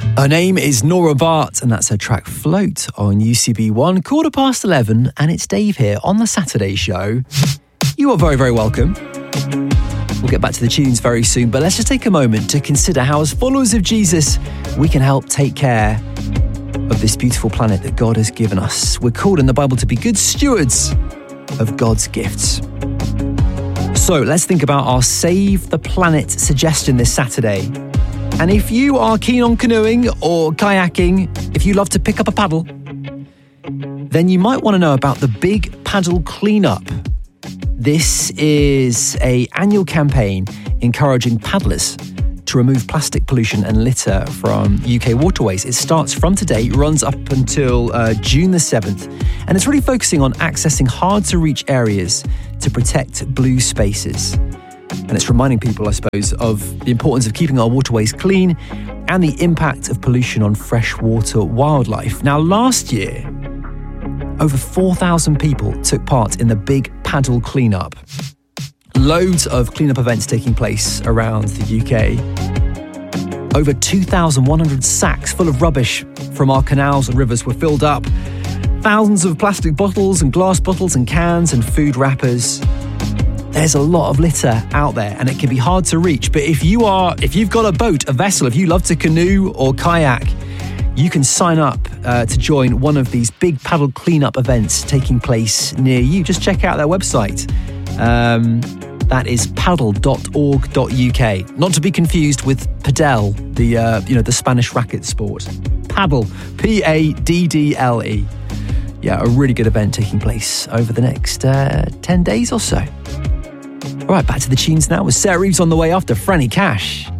Her name is Nora Bart, and that's her track Float on UCB1, 11:15, and it's Dave here on the Saturday show. You are very, very welcome. We'll get back to the tunes very soon, but let's just take a moment to consider how, as followers of Jesus, we can help take care of this beautiful planet that God has given us. We're called in the Bible to be good stewards of God's gifts. So let's think about our Save the Planet suggestion this Saturday. And if you are keen on canoeing or kayaking, if you love to pick up a paddle, then you might want to know about the Big Paddle Cleanup. This is an annual campaign encouraging paddlers to remove plastic pollution and litter from UK waterways. It starts from today, runs up until June the 7th, and it's really focusing on accessing hard-to-reach areas to protect blue spaces. And it's reminding people, I suppose, of the importance of keeping our waterways clean and the impact of pollution on freshwater wildlife. Now, last year, over 4,000 people took part in the Big Paddle Cleanup. Loads of cleanup events taking place around the UK. Over 2,100 sacks full of rubbish from our canals and rivers were filled up. Thousands of plastic bottles and glass bottles and cans and food wrappers. There's a lot of litter out there and it can be hard to reach. But if you've got a boat, a vessel, if you love to canoe or kayak, you can sign up to join one of these Big Paddle Cleanup events taking place near you. Just check out their website. That is paddle.org.uk. Not to be confused with padel, the Spanish racket sport. Paddle, Paddle. Yeah, a really good event taking place over the next 10 days or so. All right, back to the tunes now with Sarah Reeves on the way after Franny Cash.